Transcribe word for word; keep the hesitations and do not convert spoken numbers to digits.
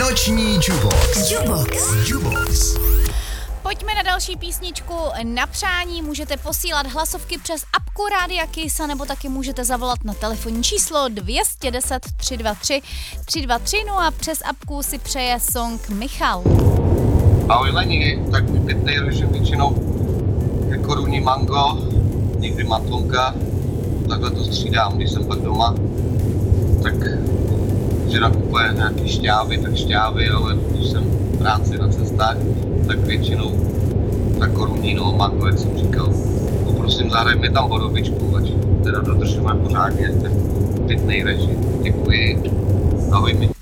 Noční Jubox. Jubox. Jubox. Pojďme na další písničku. Na přání můžete posílat hlasovky přes apku Rádia Kiss, nebo taky můžete zavolat na telefonní číslo dvě stě deset tři dva tři tři dva tři, no a přes apku si přeje song Michal. Ahoj Leni, tak mi pěkný režim většinou jako runí mango, někdy matlonka, takhle to střídám, když jsem pak doma, tak že nakupuje nějaký šťávy, tak šťávy, ale když jsem v práci na cestách, tak většinou tak koruní, no mango, jak jsem říkal. Poprosím, zahraj mi tam bodovičku, ať teda dodržujeme pořádně ten pěkný režim. Děkuji, ahoj mi.